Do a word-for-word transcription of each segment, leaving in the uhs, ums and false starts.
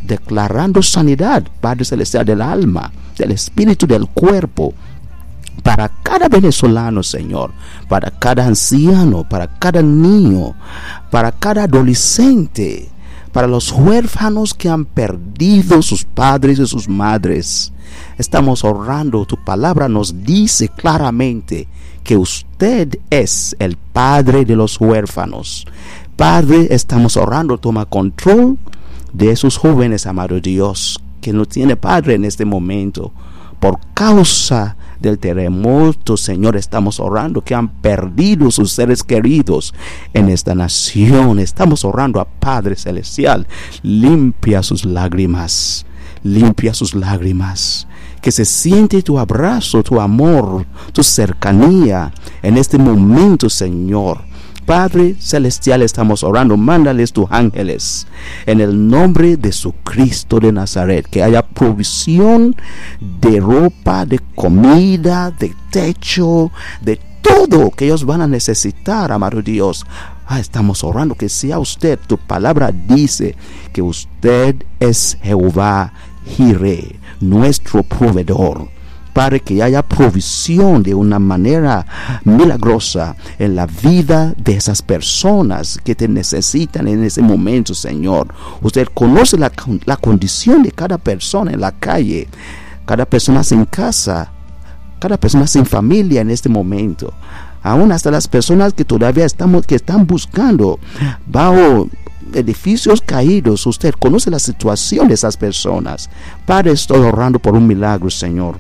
declarando sanidad, Padre Celestial, del alma, del espíritu, del cuerpo, para cada venezolano, Señor, para cada anciano, para cada niño, para cada adolescente, para los huérfanos que han perdido sus padres y sus madres. Estamos orando. Tu palabra nos dice claramente que usted es el Padre de los huérfanos. Padre, estamos orando. Toma control de esos jóvenes, amado Dios, que no tiene padre en este momento por causa del terremoto. Señor, estamos orando que han perdido sus seres queridos en esta nación. Estamos orando a Padre Celestial, limpia sus lágrimas, limpia sus lágrimas, que se siente tu abrazo, tu amor, tu cercanía en este momento, Señor. Padre Celestial, estamos orando, mándales tus ángeles en el nombre de Jesucristo de Nazaret, que haya provisión de ropa, de comida, de techo, de todo que ellos van a necesitar, amado Dios. Ah, estamos orando que sea usted. Tu palabra dice que usted es Jehová Jireh, nuestro proveedor. Padre, que haya provisión de una manera milagrosa en la vida de esas personas que te necesitan en ese momento, Señor. Usted conoce la, la condición de cada persona en la calle, cada persona sin casa, cada persona sin familia en este momento. Aún hasta las personas que todavía estamos, que están buscando bajo edificios caídos. Usted conoce la situación de esas personas. Padre, estoy orando por un milagro, Señor.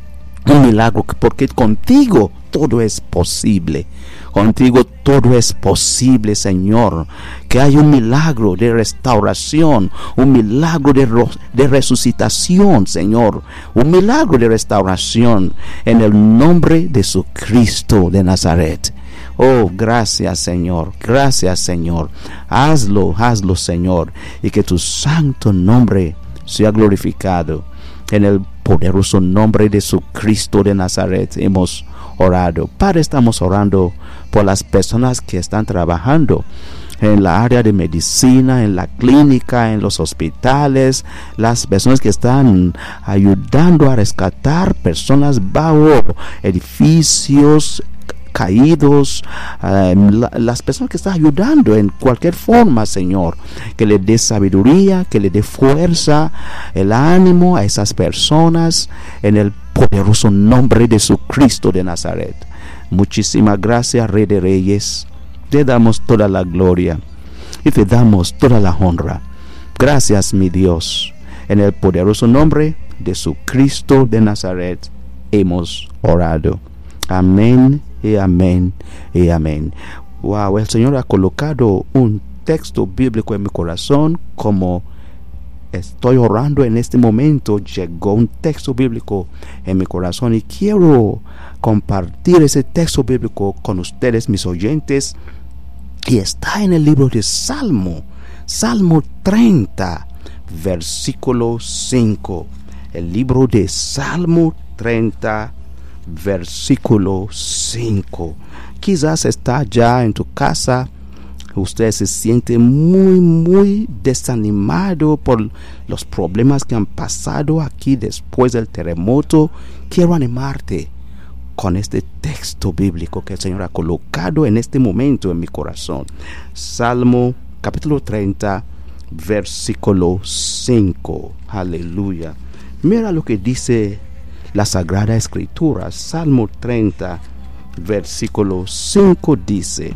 Un milagro, porque contigo todo es posible. Contigo todo es posible, Señor. Que haya un milagro de restauración, un milagro de, de resucitación, Señor. Un milagro de restauración en el nombre de Jesucristo de Nazaret. Oh, gracias, Señor. Gracias, Señor. Hazlo, hazlo, Señor. Y que tu santo nombre sea glorificado. En el poderoso nombre de Jesucristo de Nazaret hemos orado. Padre, estamos orando por las personas que están trabajando en la área de medicina, en la clínica, en los hospitales, las personas que están ayudando a rescatar personas bajo edificios caídos, uh, la, las personas que están ayudando en cualquier forma, Señor, que le dé sabiduría, que le dé fuerza, el ánimo a esas personas en el poderoso nombre de Jesucristo de Nazaret. Muchísimas gracias, Rey de Reyes. Te damos toda la gloria y te damos toda la honra. Gracias, mi Dios. En el poderoso nombre de Jesucristo de Nazaret hemos orado. Amén y amén y amén. Wow, el Señor ha colocado un texto bíblico en mi corazón. Como estoy orando en este momento, llegó un texto bíblico en mi corazón y quiero compartir ese texto bíblico con ustedes, mis oyentes. Y está en el libro de Salmo, Salmo treinta, versículo cinco. El libro de Salmo treinta, versículo cinco. Quizás está ya en tu casa. Usted se siente muy muy desanimado por los problemas que han pasado aquí después del terremoto. Quiero animarte con este texto bíblico que el Señor ha colocado en este momento en mi corazón. Salmo capítulo treinta, versículo cinco. Aleluya. Mira lo que dice la Sagrada Escritura. Salmo treinta, versículo cinco dice,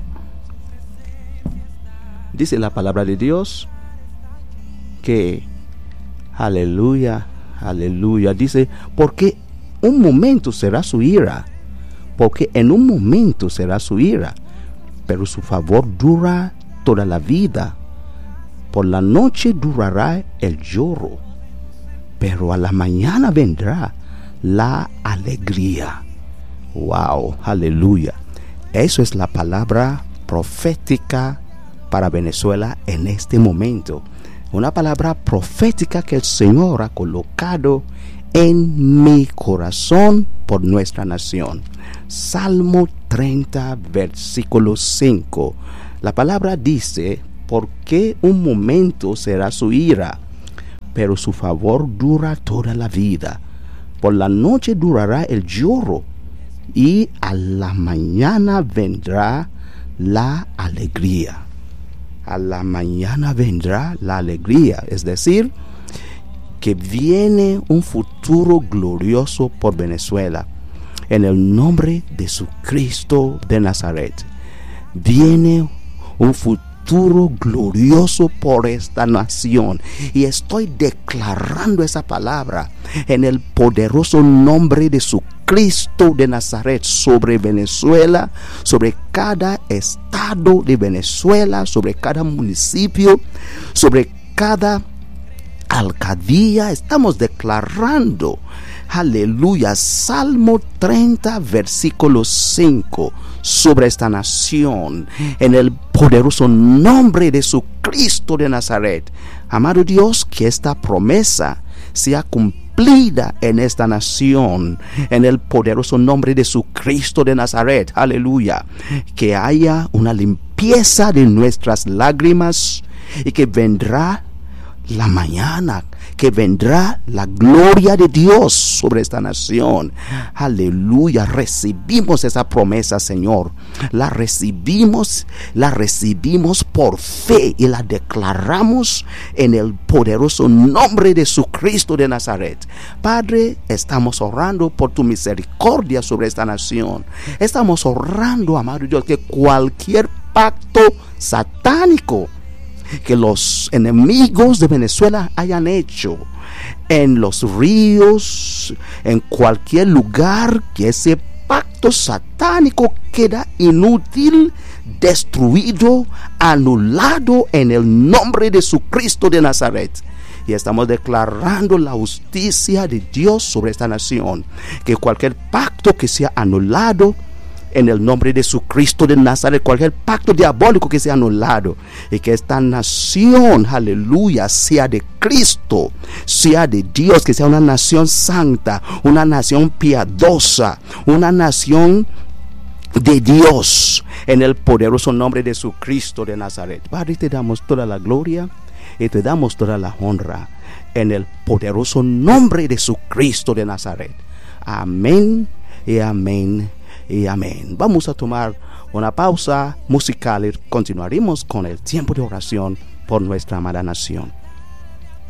dice la palabra de Dios que, aleluya, aleluya, dice, porque un momento será su ira, porque en un momento será su ira, pero su favor dura toda la vida. Por la noche durará el lloro, pero a la mañana vendrá la alegría. Wow, aleluya. Eso es la palabra profética para Venezuela en este momento. Una palabra profética que el Señor ha colocado en mi corazón por nuestra nación. Salmo treinta, versículo cinco. La palabra dice, ¿por qué un momento será su ira? pero su favor dura toda la vida. Por la noche durará el lloro, y a la mañana vendrá la alegría. A la mañana vendrá la alegría, es decir, que viene un futuro glorioso por Venezuela. En el nombre de Jesucristo de Nazaret, viene un futuro glorioso por esta nación. Y estoy declarando esa palabra en el poderoso nombre de Jesucristo de Nazaret sobre Venezuela, sobre cada estado de Venezuela, sobre cada municipio, sobre cada alcaldía. Estamos declarando, aleluya, Salmo treinta, versículo cinco, sobre esta nación, en el poderoso nombre de Jesucristo de Nazaret. Amado Dios, que esta promesa sea cumplida en esta nación, en el poderoso nombre de Jesucristo de Nazaret, aleluya. Que haya una limpieza de nuestras lágrimas, y que vendrá la mañana, que vendrá la gloria de Dios sobre esta nación. Aleluya, recibimos esa promesa, Señor. La recibimos, la recibimos por fe y la declaramos en el poderoso nombre de Jesucristo de Nazaret. Padre, estamos orando por tu misericordia sobre esta nación. Estamos orando, amado Dios, que cualquier pacto satánico que los enemigos de Venezuela hayan hecho en los ríos, en cualquier lugar, que ese pacto satánico queda inútil, destruido, anulado en el nombre de Jesucristo de Nazaret. Y estamos declarando la justicia de Dios sobre esta nación, que cualquier pacto que sea anulado en el nombre de Jesucristo de Nazaret, cualquier pacto diabólico que sea anulado, y que esta nación, aleluya, sea de Cristo, sea de Dios, que sea una nación santa, una nación piadosa, una nación de Dios, en el poderoso nombre de Jesucristo de Nazaret. Padre, te damos toda la gloria y te damos toda la honra en el poderoso nombre de Jesucristo de Nazaret. Amén y amén y amén. Vamos a tomar una pausa musical y continuaremos con el tiempo de oración por nuestra amada nación.